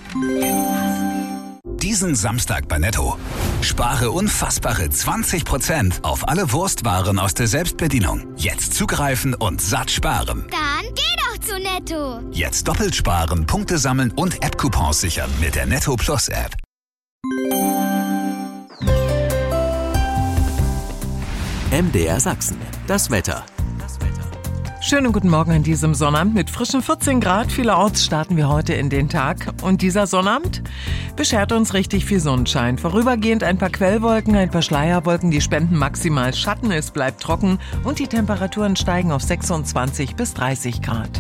Diesen Samstag bei Netto. Spare unfassbare 20% auf alle Wurstwaren aus der Selbstbedienung. Jetzt zugreifen und satt sparen. Dann geh doch zu Netto. Jetzt doppelt sparen, Punkte sammeln und App-Coupons sichern mit der Netto Plus App. MDR Sachsen. Das Wetter. Schönen guten Morgen an diesem Sonnabend mit frischen 14 Grad. Vielerorts starten wir heute in den Tag. Und dieser Sonnabend beschert uns richtig viel Sonnenschein. Vorübergehend ein paar Quellwolken, ein paar Schleierwolken, die spenden maximal Schatten. Es bleibt trocken und die Temperaturen steigen auf 26 bis 30 Grad.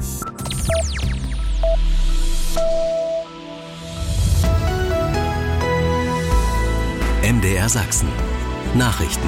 MDR Sachsen. Nachrichten.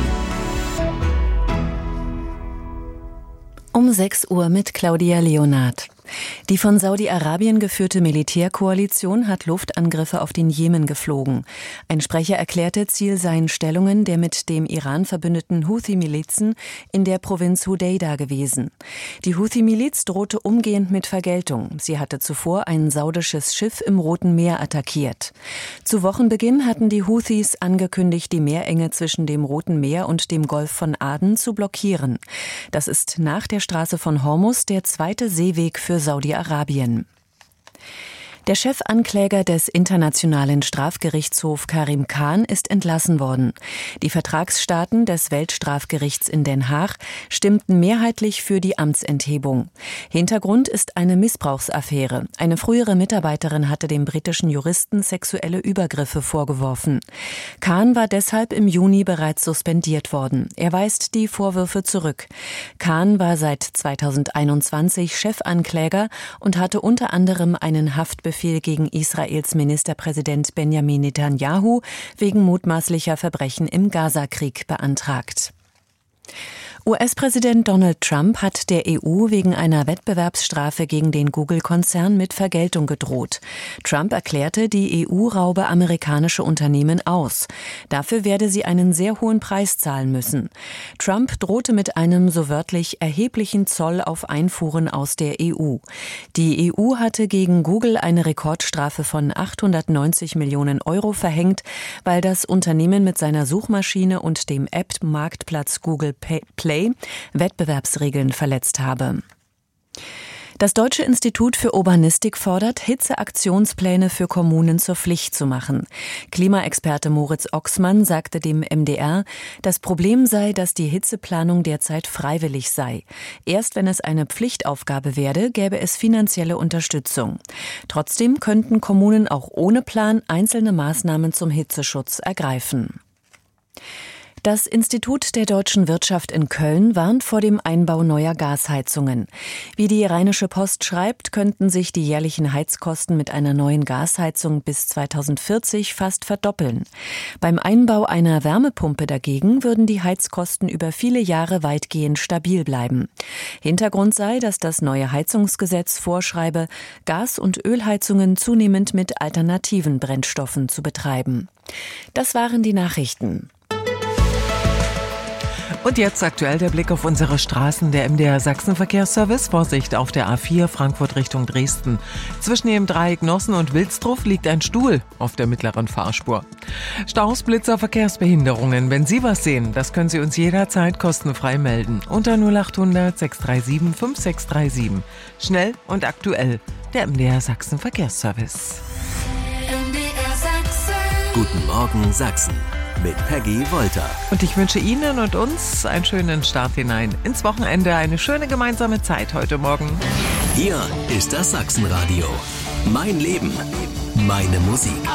Um 6 Uhr mit Claudia Leonard. Die von Saudi-Arabien geführte Militärkoalition hat Luftangriffe auf den Jemen geflogen. Ein Sprecher erklärte, Ziel seien Stellungen der mit dem Iran verbündeten Houthi-Milizen in der Provinz Hodeida gewesen. Die Houthi-Miliz drohte umgehend mit Vergeltung. Sie hatte zuvor ein saudisches Schiff im Roten Meer attackiert. Zu Wochenbeginn hatten die Houthis angekündigt, die Meerenge zwischen dem Roten Meer und dem Golf von Aden zu blockieren. Das ist nach der Straße von Hormuz der zweite Seeweg für Saudi-Arabien. Der Chefankläger des Internationalen Strafgerichtshofs Karim Khan ist entlassen worden. Die Vertragsstaaten des Weltstrafgerichts in Den Haag stimmten mehrheitlich für die Amtsenthebung. Hintergrund ist eine Missbrauchsaffäre. Eine frühere Mitarbeiterin hatte dem britischen Juristen sexuelle Übergriffe vorgeworfen. Khan war deshalb im Juni bereits suspendiert worden. Er weist die Vorwürfe zurück. Khan war seit 2021 Chefankläger und hatte unter anderem einen Haftbefehl gegen Israels Ministerpräsident Benjamin Netanyahu wegen mutmaßlicher Verbrechen im Gazakrieg beantragt. US-Präsident Donald Trump hat der EU wegen einer Wettbewerbsstrafe gegen den Google-Konzern mit Vergeltung gedroht. Trump erklärte, die EU raube amerikanische Unternehmen aus. Dafür werde sie einen sehr hohen Preis zahlen müssen. Trump drohte mit einem so wörtlich erheblichen Zoll auf Einfuhren aus der EU. Die EU hatte gegen Google eine Rekordstrafe von 890 Millionen Euro verhängt, weil das Unternehmen mit seiner Suchmaschine und dem App-Marktplatz Google Play Wettbewerbsregeln verletzt habe. Das Deutsche Institut für Urbanistik fordert, Hitzeaktionspläne für Kommunen zur Pflicht zu machen. Klimaexperte Moritz Oxmann sagte dem MDR, das Problem sei, dass die Hitzeplanung derzeit freiwillig sei. Erst wenn es eine Pflichtaufgabe werde, gäbe es finanzielle Unterstützung. Trotzdem könnten Kommunen auch ohne Plan einzelne Maßnahmen zum Hitzeschutz ergreifen. Das Institut der deutschen Wirtschaft in Köln warnt vor dem Einbau neuer Gasheizungen. Wie die Rheinische Post schreibt, könnten sich die jährlichen Heizkosten mit einer neuen Gasheizung bis 2040 fast verdoppeln. Beim Einbau einer Wärmepumpe dagegen würden die Heizkosten über viele Jahre weitgehend stabil bleiben. Hintergrund sei, dass das neue Heizungsgesetz vorschreibe, Gas- und Ölheizungen zunehmend mit alternativen Brennstoffen zu betreiben. Das waren die Nachrichten. Und jetzt aktuell der Blick auf unsere Straßen. Der MDR Sachsen-Verkehrsservice. Vorsicht auf der A4 Frankfurt Richtung Dresden. Zwischen dem Dreieck Nossen und Wilsdruf liegt ein Stuhl auf der mittleren Fahrspur. Staus, Blitzer, Verkehrsbehinderungen. Wenn Sie was sehen, das können Sie uns jederzeit kostenfrei melden. Unter 0800 637 5637. Schnell und aktuell. Der MDR Sachsen-Verkehrsservice. MDR Sachsen. Guten Morgen Sachsen. Mit Peggy Wolter. Und ich wünsche Ihnen und uns einen schönen Start hinein ins Wochenende, eine schöne gemeinsame Zeit heute Morgen. Hier ist das Sachsenradio. Mein Leben, meine Musik.